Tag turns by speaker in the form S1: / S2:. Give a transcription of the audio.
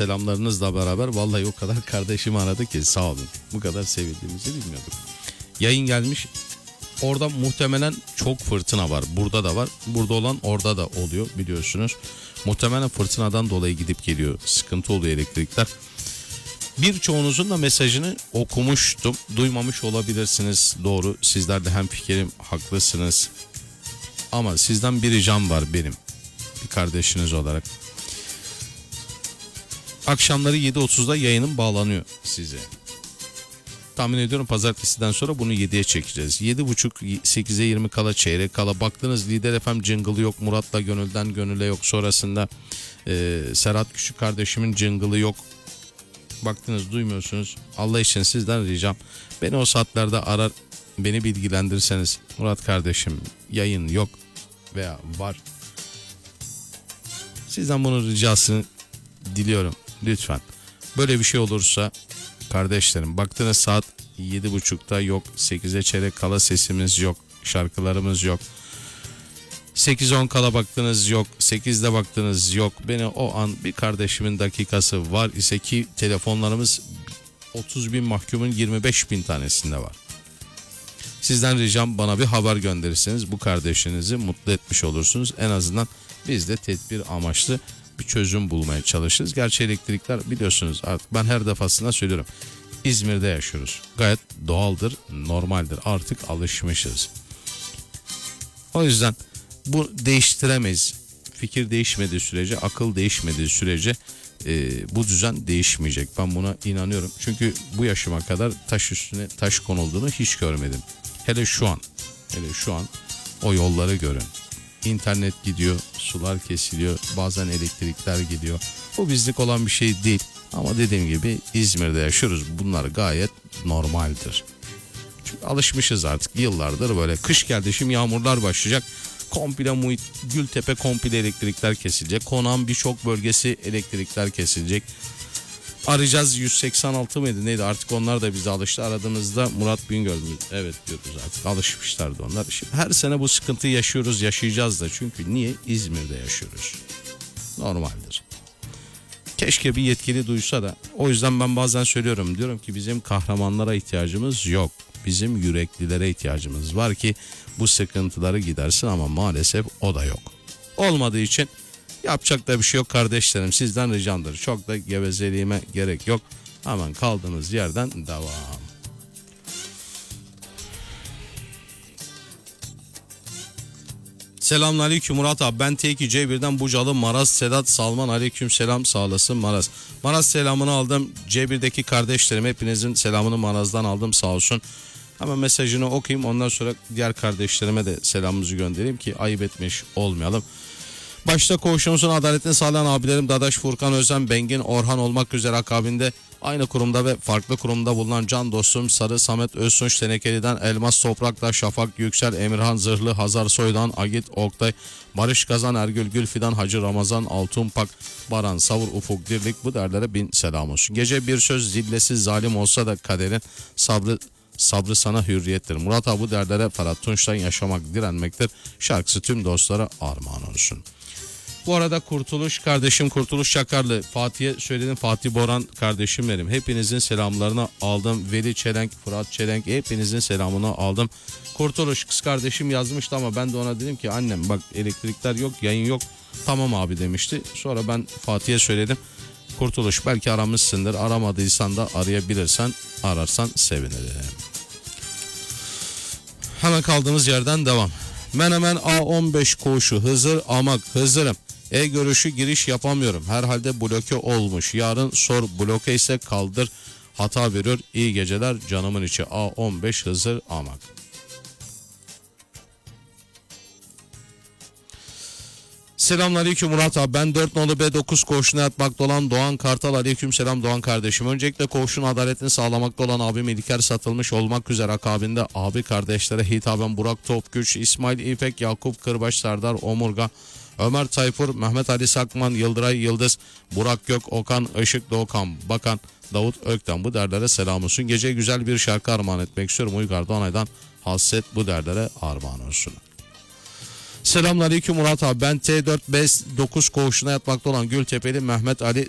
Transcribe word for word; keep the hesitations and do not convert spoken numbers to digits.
S1: selamlarınızla beraber vallahi o kadar kardeşim aradı ki sağ olun. Bu kadar sevildiğimizi bilmiyorduk. Yayın gelmiş. Orada muhtemelen çok fırtına var. Burada da var. Burada olan orada da oluyor biliyorsunuz. Muhtemelen fırtınadan dolayı gidip geliyor. Sıkıntı oluyor elektrikler. Birçoğunuzun da mesajını okumuştum. Duymamış olabilirsiniz. Doğru. Sizler de hemfikirim, haklısınız. Ama sizden bir ricam var benim. Bir kardeşiniz olarak. Akşamları yedi otuzda yayınım bağlanıyor size. Tahmin ediyorum pazartesiden sonra bunu yediye çekeceğiz. yedi buçuk sekize yirmi kala, çeyrek kala baktınız Lider F M jingle'ı yok. Murat'la gönülden gönüle yok. Sonrasında e, Serhat Küçük kardeşimin jingle'ı yok. Baktınız duymuyorsunuz. Allah için sizden ricam. Beni o saatlerde arar, beni bilgilendirirseniz. Murat kardeşim yayın yok veya var. Sizden bunun ricasını diliyorum. Lütfen. Böyle bir şey olursa kardeşlerim baktığınız saat yedi buçukta yok. sekize çeyrek kala sesimiz yok. Şarkılarımız yok. sekiz on kala baktınız yok. sekizde baktınız yok. Beni o an bir kardeşimin dakikası var ise ki telefonlarımız otuz bin mahkumun yirmi beş bin tanesinde var. Sizden ricam bana bir haber gönderirseniz bu kardeşinizi mutlu etmiş olursunuz. En azından biz de tedbir amaçlı bir çözüm bulmaya çalışırız. Gerçi elektrikler biliyorsunuz artık ben her defasında söylüyorum. İzmir'de yaşıyoruz. Gayet doğaldır, normaldir. Artık alışmışız. O yüzden bu değiştiremeyiz. Fikir değişmediği sürece, akıl değişmediği sürece e, bu düzen değişmeyecek. Ben buna inanıyorum. Çünkü bu yaşıma kadar taş üstüne taş konulduğunu hiç görmedim. Hele şu an, hele şu an o yolları görün. İnternet gidiyor, sular kesiliyor, bazen elektrikler gidiyor. Bu bizlik olan bir şey değil. Ama dediğim gibi İzmir'de yaşıyoruz. Bunlar gayet normaldir. Çünkü alışmışız artık yıllardır böyle. Kış geldi şimdi yağmurlar başlayacak. Komple muhit, Gültepe komple elektrikler kesilecek. Konağın birçok bölgesi elektrikler kesilecek. Arayacağız yüz seksen altı mıydı neydi artık onlar da bize alıştı. Aradığınızda Murat Bingöl mü? Evet diyoruz artık alışmışlardı onlar. Şimdi her sene bu sıkıntıyı yaşıyoruz, yaşayacağız da. Çünkü niye? İzmir'de yaşıyoruz. Normaldir. Keşke bir yetkili duysa da. O yüzden ben bazen söylüyorum. Diyorum ki bizim kahramanlara ihtiyacımız yok. Bizim yüreklilere ihtiyacımız var ki bu sıkıntıları gidersin ama maalesef o da yok. Olmadığı için yapacak da bir şey yok kardeşlerim. Sizden ricamdır. Çok da gevezeliğime gerek yok. Hemen kaldığınız yerden devam. Selamünaleyküm Murat abi. Ben T iki C bir'den Bucalı Maraz Sedat Salman. Aleyküm selam, sağ olasın Maraz. Maraz selamını aldım. C bir'deki kardeşlerim hepinizin selamını Maraz'dan aldım, sağ olsun. Hemen mesajını okuyayım. Ondan sonra diğer kardeşlerime de selamımızı göndereyim ki ayıp etmiş olmayalım. Başta koğuşumuzun adaletini sağlayan abilerim Dadaş, Furkan, Özen, Bengin, Orhan olmak üzere akabinde aynı kurumda ve farklı kurumda bulunan can dostum Sarı, Samet Özsunç, Tenekeli'den Elmas Toprak'ta Şafak Yüksel, Emirhan Zırhlı, Hazar Soydan, Agit Oktay, Barış Kazan, Ergül Gülfidan, Hacı Ramazan, Altunpak, Baran, Savur, Ufuk Dirlik, bu derlere bin selam olsun. Gece bir söz zillesiz zalim olsa da kaderin sabrı Sabrı sana hürriyettir. Murat abi bu derlere Ferhat Tunç'tan yaşamak direnmektir. Şarkısı tüm dostlara armağan olsun. Bu arada Kurtuluş kardeşim, Kurtuluş Çakarlı, Fatih'e söyledim, Fatih Boran kardeşim benim. Hepinizin selamlarını aldım. Veli Çelenk, Fırat Çelenk, hepinizin selamını aldım. Kurtuluş kız kardeşim yazmıştı ama ben de ona dedim ki annem bak elektrikler yok, yayın yok. Tamam abi demişti. Sonra ben Fatih'e söyledim. Kurtuluş belki aramışsındır. Aramadıysan da arayabilirsen, ararsan sevinirim. Hemen kaldığımız yerden devam. Menemen A on beş koğuşu Hızır Amak Hızırım. E-görüşü giriş yapamıyorum. Herhalde bloke olmuş. Yarın sor, bloke ise kaldır. Hata veriyor. İyi geceler canımın içi. A on beş Hızır Amak. Selamünaleyküm Murat abi. Ben dört nolu B dokuz koğuşuna yatmakta olan Doğan Kartal. Aleyküm selam Doğan kardeşim. Öncelikle koğuşun adaletini sağlamakta olan abim İlker satılmış olmak üzere akabinde abi kardeşlere hitaben Burak Topgüç, İsmail İpek, Yakup Kırbaş, Serdar Omurga, Ömer Tayfur, Mehmet Ali Sakman, Yıldıray Yıldız, Burak Gök, Okan Işık, Doğukan Bakan, Davut Ökten, bu derlere selam olsun. Gece güzel bir şarkı armağan etmek istiyorum. Uygar Doğanay'dan Hasret, bu derlere armağan olsun. Selamünaleyküm Murat abi. Ben T dört beş dokuz koğuşuna yatmakta olan Gültepe'li Mehmet Ali